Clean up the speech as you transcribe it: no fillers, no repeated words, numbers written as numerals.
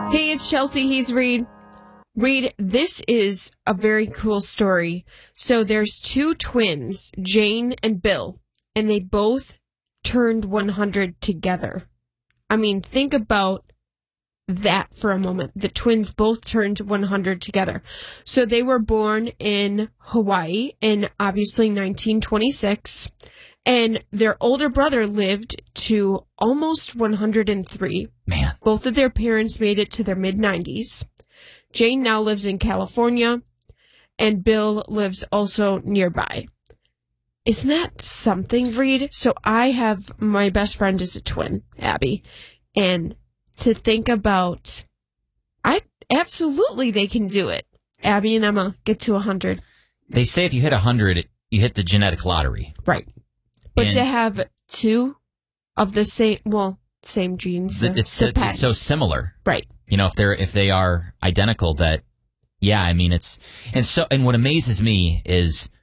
Hey, it's Chelsea. He's Reed. Reed, this is a very cool story. So there's two twins, Jane and Bill, and they both turned 100 together. I mean, think about that for a moment. The twins both turned 100 together. So they were born in Hawaii in obviously 1926, and their older brother lived to almost 103. Man. Both of their parents made it to their mid-90s. Jane now lives in California, and Bill lives also nearby. Isn't that something, Reed? So I have, my best friend is a twin, Abby, and to think about, absolutely they can do it. Abby and Emma get to 100. They say if you hit 100, you hit the genetic lottery. Right. But And to have two of the same genes, it's so similar. Right. You know, if they are identical, that, yeah, I mean, and what amazes me is